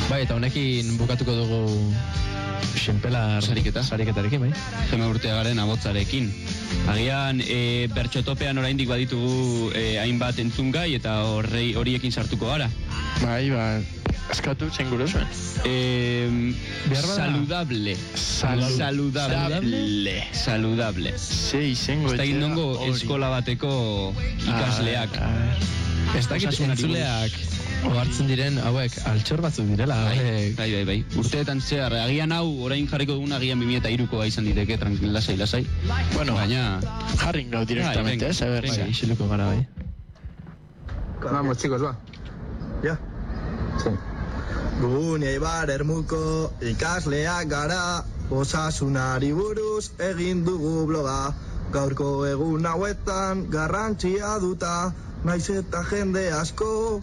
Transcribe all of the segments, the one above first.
Bai, eta honekin bukatuko dugu Xenpela sariketarekin, bai? Geme Urteagaren abotzarekin. Agian, bertxotopean oraindik baditugu hainbat entzungai eta horiekin sartuko gara. Bai, eskatu zen gure zuen. Saludable. Saludable. Ze izango ez dakit nongo eskola bateko ikasleak. Ez dakit entzuleak ohartzen diren hauek altxor batzuk direla. Bai. Urteetan zehar, agian hau orain jarriko duguna agian 2003koa izan diteke, lasai. Bueno, baina jarrin gau directamente, a ver. Bai, isiluko gara, bai. Vamos, chicos, va. Ya. Sí. Gune Eibar Ermuko ikasleak gara, osasunari buruz egin dugu bloga. Gaurko egun hauetan garrantzia duta, naiz eta jende asko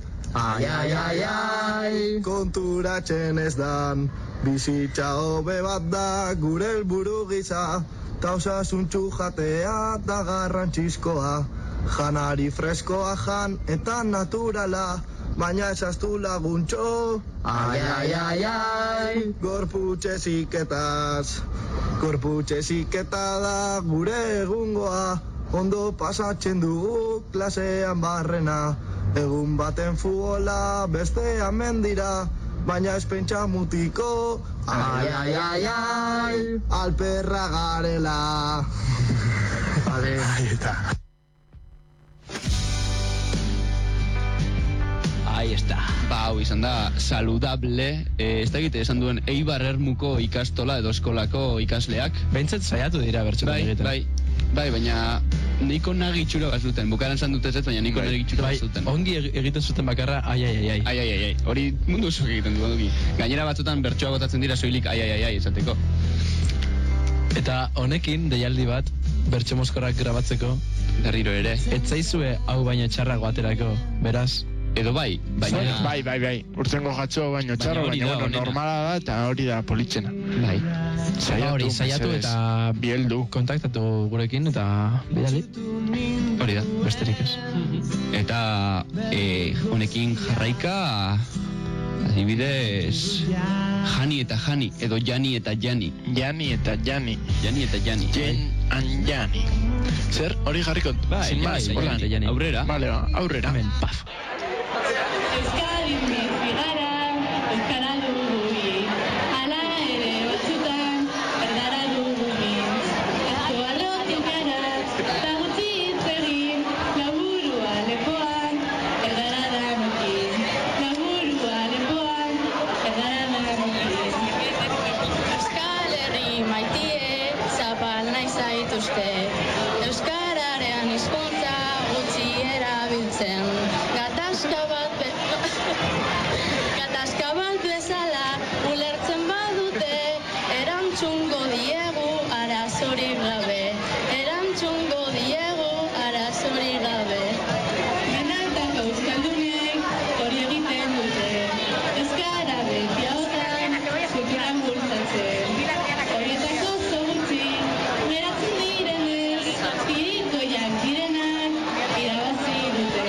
ai, konturatzen ez dan, bizitza hobe bat da gure helburu gisa, ta osasuntsu jatea da garrantzizkoa, janari freskoa jan eta naturala, baina esaztu laguntxo ai, gorputzeziketa da gure egungoa, ondo pasatzen dugu klasean barrena, egun baten futbola bestean mendira, baina ez pentsa mutiko ai, alperra garela. Ahí está. Ahí está. Hau izan da, saludable, ez dakit esan duen Eibar Ermuko ikastola edo eskolako ikasleak. Behintzat saiatu dira bertxotan egiten. Bai, baina nahiko nagi itxura bat zuten, bukaran esan dut ez, baina nahiko nagi itxura bat zuten. Ongi egiten zuten bakarra, ai. Hori mundu oso egiten du, ongi. Gainera batzutan bertsoa botatzen dira soilik ai, esateko. Eta honekin, deialdi bat, bertso mozkorrak grabatzeko. Berriro ere. Ez zaizue hau baino txarrago aterako, beraz. Edo bai. Bai. Urtengo jatxo baino txarro, baina normala da eta hori da politzena. Bai. Saiatu eta bieldu. Kontaktatu gurekin eta bidali. Hori da, besterik ez. Eta honekin jarraika, adibidez, Jani eta Jani, edo Jani eta Jani. Jani eta Jani. Jen and Jani. Zer, hori jarriko? Bai, aurrera. Vale, aurrera. Hemen, paf. Euskadi bizi gara, euskara dugu bi, hala ere batzutan, erdara dugu bi. Asko arrotik gara, eta gutxi hitz egin, laburua lepoan, erdara dagokin. Laburua lepoan, erdara dagokin. Euskal Herri maitie, zapal nahi zaituzte. Euskararen hizkuntza gutxi erabiltzen. Gatazka bat bezala ulertzen badute, erantzungo diegu arazorik gabe. Benetako euskaldunek hori egiten dute, euskara beti hautan zukiran bultzatzen. Horietako zogutzi, geratzen direnek, irikoiak direnak irabazi dute.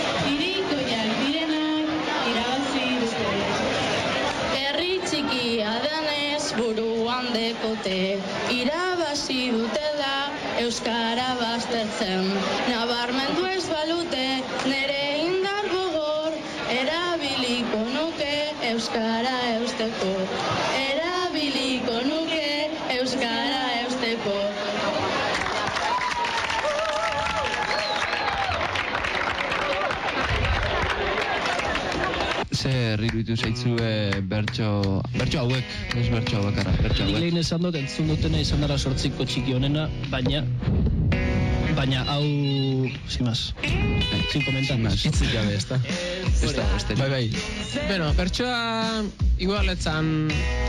Herri txikia denez buruan dekote, irabazi dutela euskara baztertzen. Nabarmendu ez balute nere indar gogor, erabiliko nuke euskara eusteko. Erabiliko nuke euskara eusteko. Zer iruditu zaitzue bertso hauek, ez bertso bakarra, bertso hauek. Nik lehen esan dut, entzun dutena izan dara 8ko txiki honena, baina hau, sin comentar más. Itzik gabe, ez da? Ez da, Bai. Bueno, bertsoa igual etzan